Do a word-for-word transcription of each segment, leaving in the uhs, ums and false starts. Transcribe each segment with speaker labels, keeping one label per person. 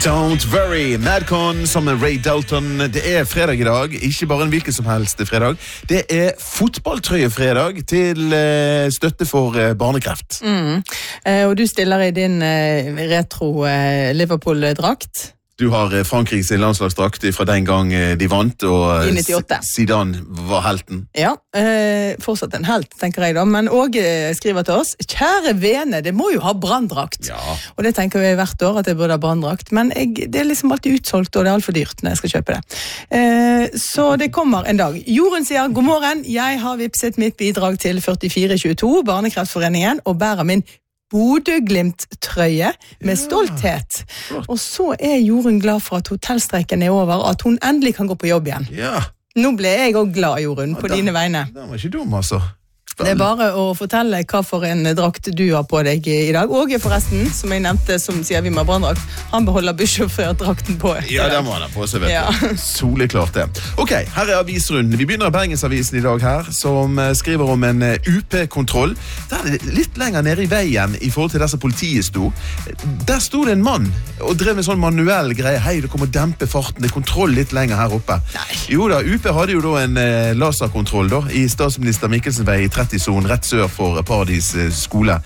Speaker 1: Don't worry, Madcon som er Ray Dalton. Det er fredag i dag, ikke bare en hvilken som helst fredag. Det er fotballtrøyefredag til uh, støtte for uh, barnekreft.
Speaker 2: Mm. Uh, og du stiller i din uh, retro uh, Liverpool-drakt.
Speaker 1: Du har uh, Frankrikes landslagsdrakt fra den gang uh, de vant, og uh, Zidane var helten.
Speaker 2: Ja, uh, fortsatt en helt, tenker jeg da. Men Åge uh, skriver til oss, kjære vene, det må jo ha branddrakt.
Speaker 1: Ja.
Speaker 2: Og det tenker vi hvert år, at jeg burde ha branddrakt. Men jeg, det er liksom alltid utsolgt, og det er alt for dyrt når jeg skal kjøpe det. Uh, så det kommer en dag. Jorunn sier, god morgen, jeg har vipset mitt bidrag til førtifire tjueto, Barnekreftforeningen, og bærer min Bodø-Glimt-trøye med stolthet. Ja, og så er Jorunn glad for at hotellstreiken er over, at hun endelig kan gå på jobb igjen.
Speaker 1: Ja.
Speaker 2: Nå ble jeg også glad, Jorunn, på da, dine vegne.
Speaker 1: Det var ikke dum, altså.
Speaker 2: Det er bare å fortelle hva for en drakt du har på deg i dag. Åge forresten, som jeg nevnte, som sier vi må ha branddrakt, han beholder bussjåfør-drakten på.
Speaker 1: Ja, det må han ha på seg, vet du. Ja. Soleklart det. Ok, her er avisrunden. Vi begynner av Bergensavisen i dag her, som skriver om en U P-kontroll. Der er det litt lenger nede i veien i forhold til der som politiet sto. Der sto det en mann og drev med sånn manuell greie. Hei, det kommer å dempe farten. Det er kontroll litt lenger her oppe. Nei. Jo da, U P hadde jo da en eh, laserkontroll da, i statsminister Mikkelsen vei i tretti-sonen rett sør for Paradis eh, skole.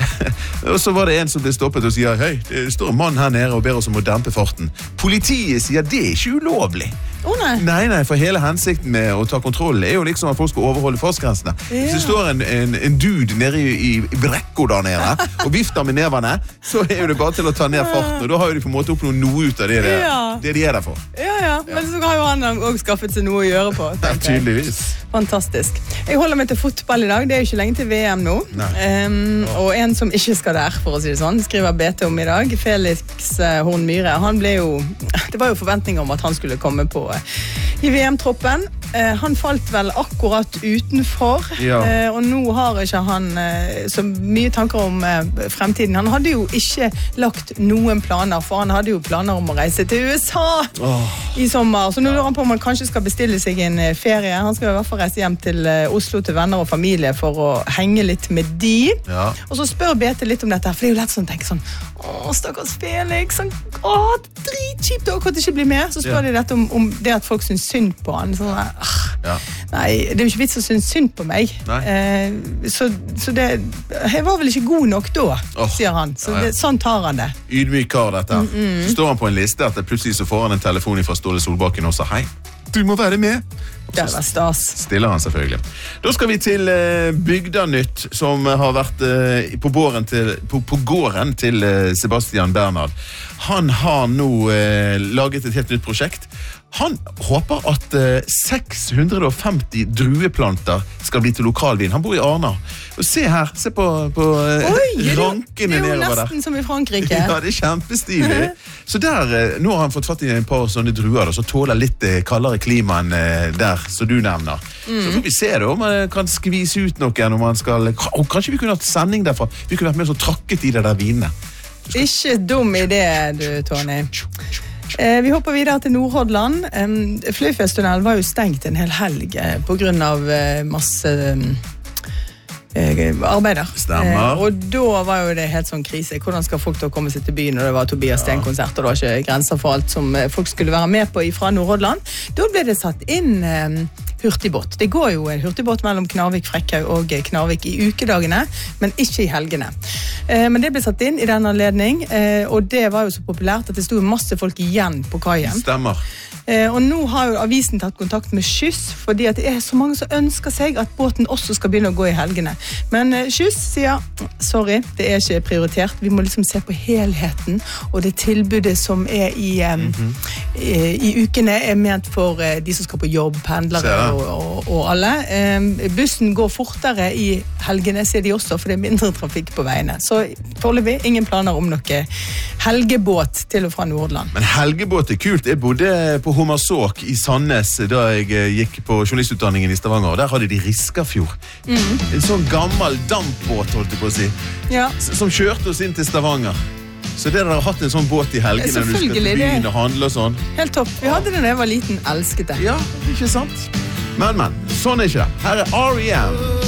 Speaker 1: Og så var det en som ble stoppet og sier, hei, det står en mann her nede og ber oss om å dempe farten. Politiet sier, det er ikke ulovlig.
Speaker 2: Oh, nei.
Speaker 1: nei, nei, for hele hensikten med å ta kontroll er jo liksom at folk skal overholde fartsgrensene. Ja. Hvis det står en, en, en dude nede i, i, i brekko der nede, og vifter med nevene, så er jo det bare til å ta ned farten, og da har jo de på en måte oppnådd noe ut av det, det, ja. det de er der for.
Speaker 2: Ja, ja, men så har jo han også skaffet seg noe å gjøre på.
Speaker 1: Ja, tydeligvis.
Speaker 2: Fantastisk. Jeg holder meg til fotball i dag, det er jo ikke lenge til V M nå, um, og en som ikke skal der, for å si det sånn, skriver B T om i dag, Felix uh, Horn Myhre. Han ble jo, det var jo forventninger om at han skulle komme på i V M-troppen. Eh, han falt vel akkurat utenfor, ja. eh, og nå har ikke han eh, så mye tanker om eh, fremtiden. Han hadde jo ikke lagt noen planer, for han hadde jo planer om å reise til U S A oh. i sommer. Så nå lurer han på om han kanskje skal bestille seg en ferie. Han skal i hvert fall reise hjem til eh, Oslo til venner og familie for å henge litt med de. Ja. Og så spør B T litt om dette, for det er jo lett sånn å tenke sånn, åh, stakkars Felix, sånn, åh, dritkjipt å akkurat ikke bli med. Så spør ja. de dette om, om det at folk synes synd på han. Sånn, ja. Nei, det er jo ikke vits å synes synd på meg. Eh, så, så det, jeg var vel ikke god nok da, oh. sier han. Så det, sånn tar han det.
Speaker 1: Ydmyk kar dette. Mm -mm. Så står han på en liste at det plutselig så får han en telefon fra Ståle Solbakken og sa, hei, du må være med.
Speaker 2: Det var stas.
Speaker 1: Stiller han selvfølgelig. Da skal vi til uh, Bygdanytt, som har vært uh, på, båren til, på, på gården til uh, Sebastian Bernhard. Han har nå uh, laget et helt nytt prosjekt. Han håper at uh, seks hundre og femti drueplanter skal bli til lokalvin. Han bor i Arna. Og se her, se på, på uh,
Speaker 2: Oi,
Speaker 1: rankene nedover der.
Speaker 2: Det er jo nesten som i Frankrike.
Speaker 1: Ja, det er kjempestilig. Så der, uh, nå har han fått fatt i en par sånne druer da, så tåler litt uh, kaldere klima enn uh, der, som du nevner. Mm. Så får vi se da, om man kan skvise ut noe, om man skal, og kanskje vi kunne hatt sending derfra. Vi kunne vært med så trakket i det der vinene.
Speaker 2: Skal... Ikke dum idé, du, Tony. Eh, vi hopper videre til Nordhordland. Eh, Flyfesttunnel var jo stengt en hel helg eh, på grunn av eh, masse eh, arbeider.
Speaker 1: Stemmer.
Speaker 2: Eh, og da var jo det helt sånn krise. Hvordan skal folk da komme seg til byen når det var Tobias Sten-konsert, og det var ikke grenser for alt som eh, folk skulle være med på fra Nordhordland? Da ble det satt inn eh, hurtigbåt. Det går jo en hurtigbåt mellom Knarvik, Frekkhaug og Knarvik i ukedagene, men ikke i helgene. Eh, men det ble satt inn i den anledning, eh, og det var jo så populært at det stod masse folk igjen på kajen.
Speaker 1: Stemmer.
Speaker 2: Eh, og nå har jo avisen tatt kontakt med Skyss, fordi at det er så mange som ønsker seg at båten også skal begynne å gå i helgene. Men eh, Skyss sier, sorry, det er ikke prioritert. Vi må liksom se på helheten, og det tilbudet som er i, eh, mm-hmm. i, i ukene er ment for eh, de som skal på jobb, pendlere og, og, og alle. Eh, bussen går fortere i helgene, sier de også, for det er mindre trafikk på veiene. Så foreløpig ingen planer om noe helgebåt til og fra Nordland.
Speaker 1: Men helgebåt er kult. Jeg bodde på Hommersåk i Sandnes da jeg gikk på journalistutdanningen i Stavanger, og der hadde de Riskerfjord. Mm. En sånn gammel dampbåt, holdt jeg på å si, ja. Som kjørte oss inn til Stavanger. Så dere har hatt en sånn båt i helgen når du skal til byen og handle og sånn.
Speaker 2: Helt topp. Vi hadde det da jeg var liten, elsket det.
Speaker 1: Ja, ikke sant? Men, men, sånn er ikke det. Her er R E M.